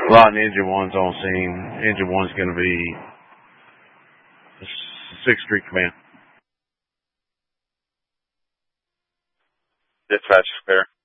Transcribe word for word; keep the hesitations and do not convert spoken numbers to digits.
A lot of Engine one's on scene. Engine one's going to be sixth Street Command. Dispatch, fair.